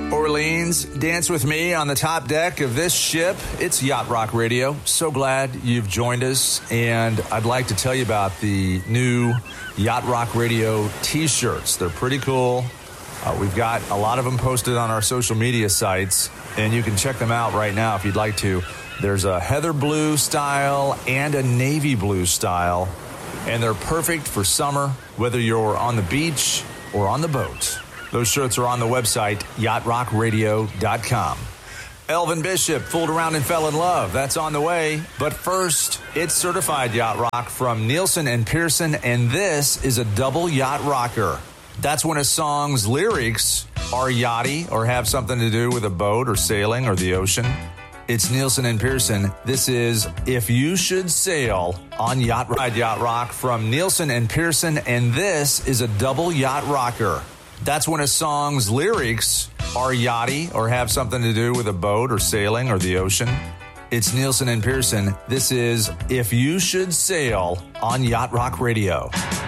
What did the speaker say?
Orleans, dance with me on the top deck of this ship. It's Yacht Rock Radio. So glad you've joined us, and I'd like to tell you about the new Yacht Rock Radio t-shirts. They're pretty cool. We've got a lot of them posted on our social media sites, and you can check them out right now if you'd like to. There's a heather blue style and a navy blue style, and they're perfect for summer, whether you're on the beach or on the boat. Those shirts are on the website, yachtrockradio.com. Elvin Bishop fooled around and fell in love. That's on the way. But first, it's certified yacht rock from Nielsen and Pearson, and this is a double yacht rocker. That's when a song's lyrics are yachty or have something to do with a boat or sailing or the ocean. It's Nielsen and Pearson. This is If You Should Sail on Yacht Ride Yacht Rock from Nielsen and Pearson, and this is a double yacht rocker. That's when a song's lyrics are yachty or have something to do with a boat or sailing or the ocean. It's Nielsen and Pearson. This is If You Should Sail on Yacht Rock Radio.